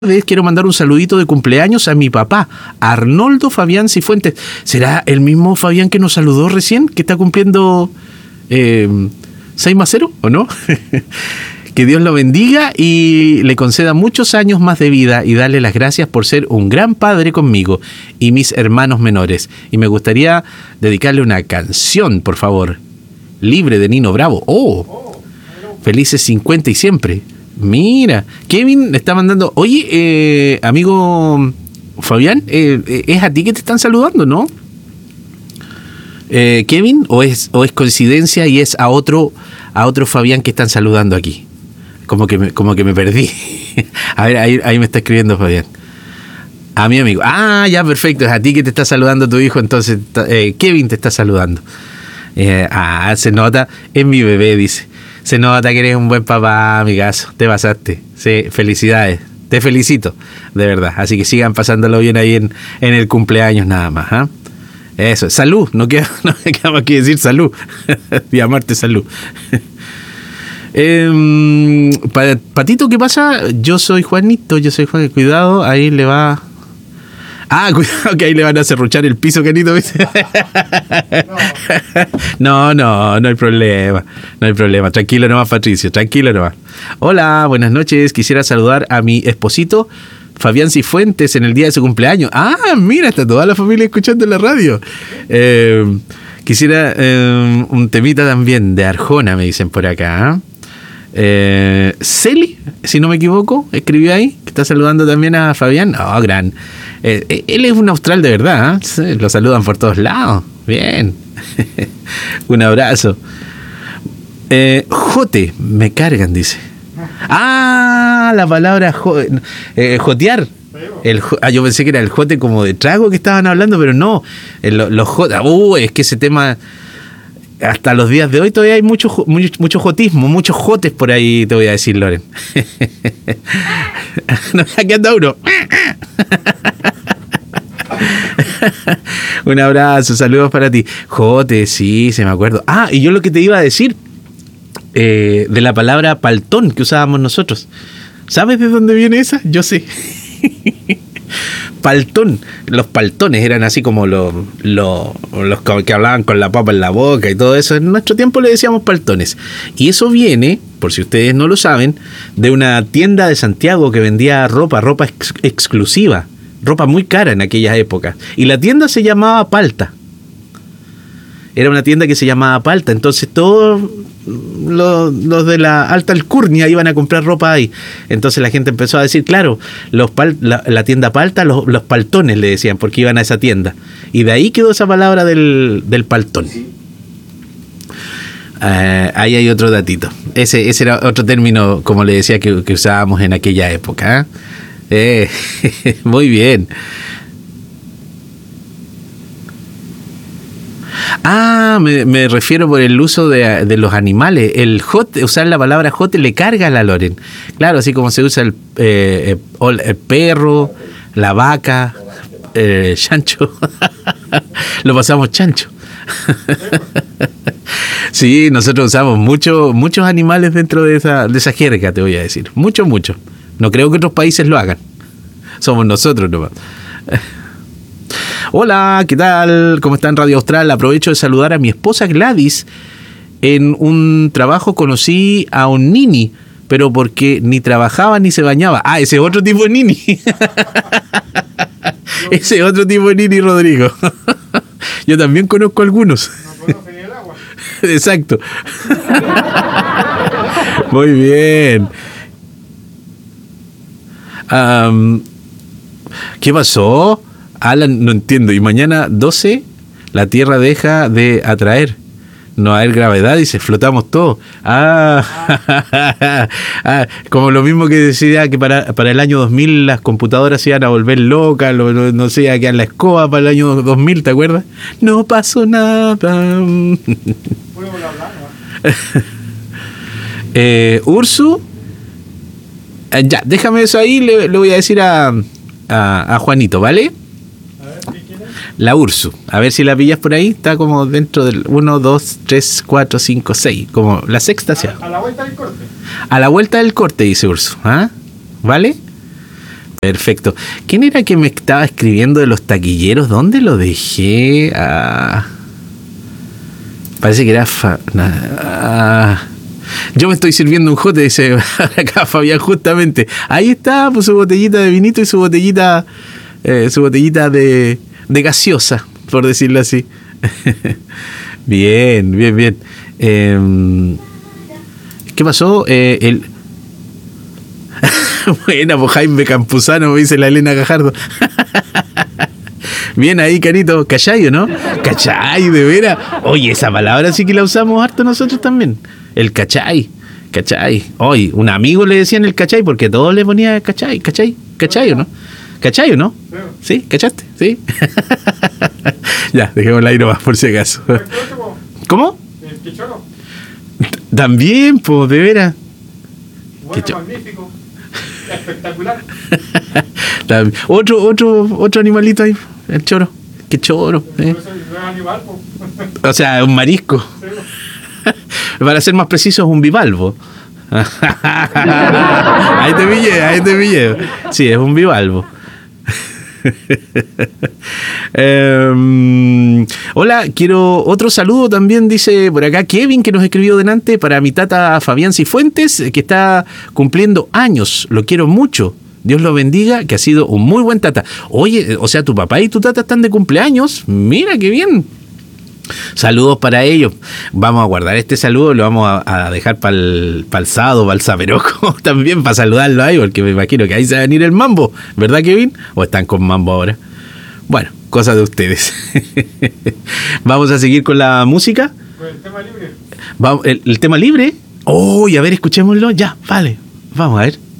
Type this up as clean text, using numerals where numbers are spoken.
vez quiero mandar un saludito de cumpleaños a mi papá, Arnoldo Fabián Cifuentes. ¿Será el mismo Fabián que nos saludó recién, que está cumpliendo 6+0 o no? Que Dios lo bendiga y le conceda muchos años más de vida y darle las gracias por ser un gran padre conmigo y mis hermanos menores. Y me gustaría dedicarle una canción, por favor. Libre, de Nino Bravo. ¡Oh! Felices 50 y siempre. Mira, Kevin le está mandando... Oye, amigo Fabián, ¿es a ti que te están saludando, no? Kevin, ¿o es coincidencia y es a otro Fabián que están saludando aquí? Como que me perdí. A ver, ahí me está escribiendo Fabián. A mi amigo. Ah, ya, perfecto. Es a ti que te está saludando tu hijo. Entonces, Kevin te está saludando. Se nota. Es mi bebé, dice. Se nota que eres un buen papá, amigazo. Te pasaste. Sí, felicidades. Te felicito, de verdad. Así que sigan pasándolo bien ahí en el cumpleaños nada más. ¿Ah? Eso. Salud. No me queda más que decir salud. Llamarte salud. Patito, ¿qué pasa? Yo soy Juanito, cuidado, ahí le va. Cuidado que ahí le van a serruchar el piso, Canito. No hay problema. No hay problema. Tranquilo nomás, Patricio, tranquilo nomás. Hola, buenas noches. Quisiera saludar a mi esposito, Fabián Cifuentes, en el día de su cumpleaños. Mira, está toda la familia escuchando la radio. Quisiera un temita también de Arjona, me dicen por acá. Celi, si no me equivoco, escribió ahí, que está saludando también a Fabián. Gran. Él es un austral de verdad, ¿eh? Lo saludan por todos lados. Bien. Un abrazo. Jote, me cargan, dice. La palabra jotear. Yo pensé que era el jote como de trago que estaban hablando, pero no. Los jotes. Es que ese tema, hasta los días de hoy todavía hay mucho jotismo, muchos jotes por ahí, te voy a decir, Loren. Aquí anda uno. Un abrazo, saludos para ti. Jote, sí, se me acuerdo. Y yo lo que te iba a decir, de la palabra paltón que usábamos nosotros. ¿Sabes de dónde viene esa? Yo sé. Paltón. Los paltones eran así como los que hablaban con la papa en la boca y todo eso. En nuestro tiempo le decíamos paltones. Y eso viene, por si ustedes no lo saben, de una tienda de Santiago que vendía ropa exclusiva, ropa muy cara en aquellas épocas. Y la tienda se llamaba Palta. Era una tienda que se llamaba Palta. Entonces todos los de la alta alcurnia iban a comprar ropa ahí. Entonces la gente empezó a decir, claro, la tienda Palta, los paltones le decían, porque iban a esa tienda. Y de ahí quedó esa palabra del paltón. Ahí hay otro datito. Ese era otro término, como le decía, que usábamos en aquella época. Muy bien. Me refiero por el uso de los animales. El jote, usar la palabra jote le carga a la Loren. Claro, así como se usa el perro, la vaca, chancho. Lo pasamos chancho. Sí, nosotros usamos muchos animales dentro de esa jerga, te voy a decir. Mucho. No creo que otros países lo hagan. Somos nosotros nomás. Hola, ¿qué tal? ¿Cómo está en Radio Austral? Aprovecho de saludar a mi esposa Gladys. En un trabajo conocí a un nini, pero porque ni trabajaba ni se bañaba. Ese es otro tipo de nini. Ese es otro tipo de nini, Rodrigo. Yo también conozco algunos. No conoce ni el agua. Exacto. Muy bien. ¿Qué pasó? Alan, no entiendo. Y mañana 12, la Tierra deja de atraer. No hay gravedad y se flotamos todos. Como lo mismo que decía que para el año 2000 las computadoras se iban a volver locas, no sé, a quedar la escoba para el año 2000, ¿te acuerdas? No pasó nada. Ursu, ya, déjame eso ahí, le voy a decir a Juanito, ¿vale? La Ursu, a ver si la pillas por ahí. Está como dentro del 1, 2, 3, 4, 5, 6, como la sexta. A la vuelta del corte. A la vuelta del corte, dice Ursu. ¿Vale? Perfecto. ¿Quién era que me estaba escribiendo de los taquilleros? ¿Dónde lo dejé? Parece que era... Yo me estoy sirviendo un jote, dice acá Fabián, justamente. Ahí está, pues, su botellita de vinito y su botellita de gaseosa, por decirlo así. Bien, bien, bien. ¿Qué pasó? Buena, pues Jaime Campuzano, me dice la Elena Gajardo. Bien ahí, Carito. ¿Cachai o no? ¿Cachai, de veras? Oye, esa palabra sí que la usamos harto nosotros también. El cachai. ¿Cachai? Hoy, un amigo le decían el cachai porque todos le ponían cachai. ¿Cachai o no? ¿Cachai o no? ¿Sí? ¿Cachaste? ¿Sí? Ya, dejémosla ahí nomás por si acaso. ¿Cómo? El quechoro. También, pues, de veras. Bueno, magnífico. Espectacular. Otro animalito ahí, el choro. ¿Qué choro? No es animal, po. O sea, un marisco. Para ser más preciso, es un bivalvo. Ahí te pillé. Sí, es un bivalvo. Hola, quiero otro saludo también, dice por acá Kevin, que nos escribió delante, para mi tata Fabián Cifuentes, que está cumpliendo años. Lo quiero mucho. Dios lo bendiga, que ha sido un muy buen tata. Oye, o sea, tu papá y tu tata están de cumpleaños. Mira qué bien. Saludos para ellos. Vamos a guardar este saludo, lo vamos a dejar para el sábado, para el Zaperoco también, para saludarlo ahí, porque me imagino que ahí se va a venir el mambo, ¿verdad, Kevin? ¿O están con mambo ahora? Bueno, cosa de ustedes. Vamos a seguir con la música. Con el tema libre. ¿El tema libre? Oh, y a ver, escuchémoslo. Ya, vale. Vamos a ver.